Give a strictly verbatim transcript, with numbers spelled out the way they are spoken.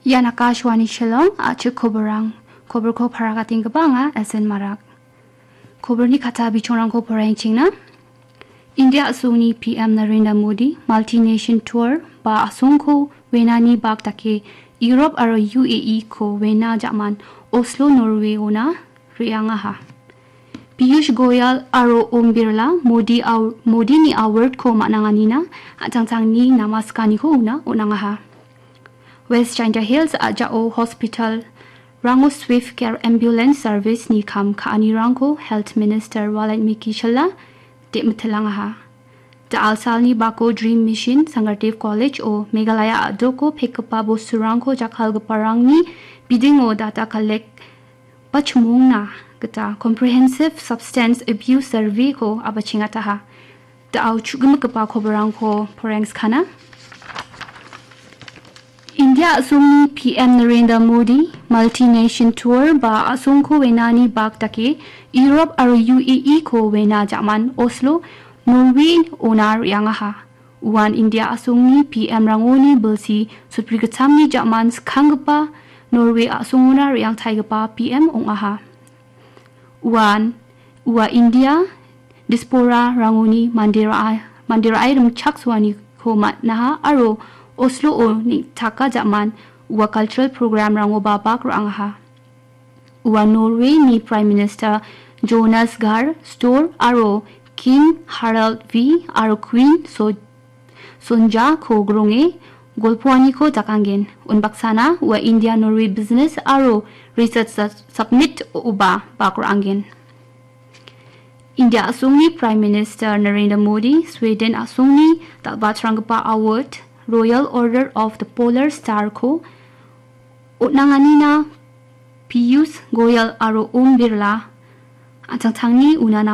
Yan Akashwani Shillong achu koberang kober ko paragating kabanga asen marak kober ni kata bichorang ko porang chingna India asungni P M Narendra Modi multi-nation tour ba asung ko wenani bak take Europe aro U A E ko wena jaman Oslo Norway ona rianga ha Piyush Goyal aro Om Birla Modi aw Modi ni award ko mananganina atang-tang ni namaskani ko una unanga ha West China Hills Ajao Hospital Rango Swift Care Ambulance Service ni kam kaani rango Health Minister Walat Miki Shala de matelanga ha Da alsal ni bako Dream Mission Sangardev College o Meghalaya adoko pekapa bosurangko jakal parang ni bidding o data collect pachmung na kata Comprehensive Substance Abuse Survey ko abachingata ha Da au chugum kapa ko barangko porangs kana India asungni P M Narendra Modi multi-nation tour ba asung ko wenani bak take Europe aro U A E ko wena jaman Oslo Norway onar yang ha Uwan India asungni P M rangoni belsi sutprigatamni jaman skangpa Norway asunguna yang taigapa P M ong aha Uwan Uwa India diaspora rangoni mandira mandira item chakswani ko mat naha aro Oslo o ni taka jaman uwa cultural program rango babak rang ha. Uwa Norway ni Prime Minister Jonas Gahr Store aro King Harald V aro Queen so Sonja ko gronge golpuani ko takangen. Unbaksana uwa India Norway Business aro Research Submit uba bak rangen. India asungni Prime Minister Narendra Modi Sweden asungni talbat ranggapa award Royal Order of the Polar Star ko utnanganina Piyush Goyal aro Om Birla atang-tangni una